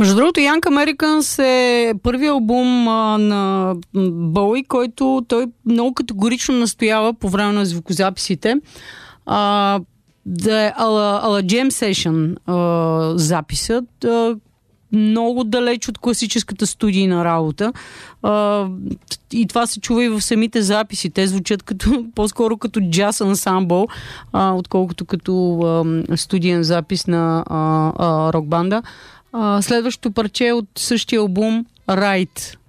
Между другото, Young Americans е първият албум на Боуи, който той много категорично настоява по време на звукозаписите да е ала Jam Session записът, много далеч от класическата студийна работа. И това се чува и в самите записи. Те звучат по-скоро като джаз ансамбъл, отколкото като студиен запис на рок банда. Следващото парче от същия албум Right.